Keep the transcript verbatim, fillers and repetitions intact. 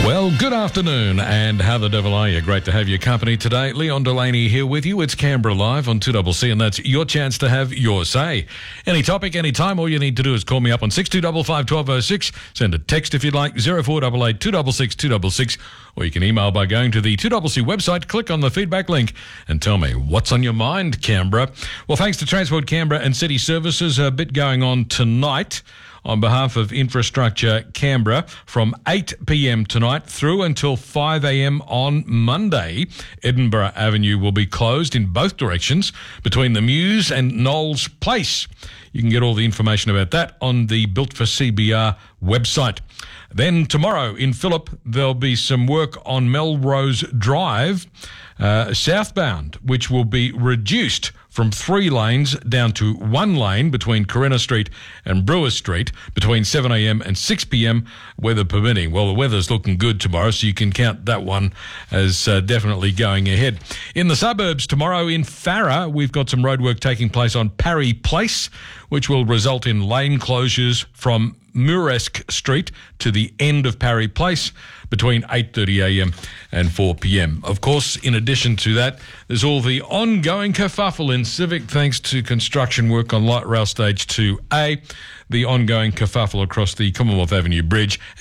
Well, good afternoon, and how the devil are you? Great to have your company today. Leon Delaney here with you. It's Canberra Live on two C C, and that's your chance to have your say. Any topic, any time, all you need to do is call me up on six two five five, one two zero six. Send a text if you'd like, zero four eight eight, two six six, two six six, or you can email by going to the two C C website, click on the feedback link, and tell me what's on your mind, Canberra. Well, thanks to Transport Canberra and City Services, a bit going on tonight. On behalf of Infrastructure Canberra, from eight p m tonight through until five a m on Monday, Edinburgh Avenue will be closed in both directions between the Mews and Knowles Place. You can get all the information about that on the Built for C B R website. Then tomorrow in Phillip, there'll be some work on Melrose Drive, uh, southbound, which will be reduced from three lanes down to one lane between Corinna Street and Brewer Street between seven a m and six p m, weather permitting. Well, the weather's looking good tomorrow, so you can count that one as uh, definitely going ahead. In the suburbs tomorrow in Farrer, we've got some roadwork taking place on Parry Place, which will result in lane closures from Muresk Street to the end of Parry Place between eight thirty a m and four p m. Of course, in addition to that, there's all the ongoing kerfuffle in Civic thanks to construction work on Light Rail Stage two A, the ongoing kerfuffle across the Commonwealth Avenue Bridge,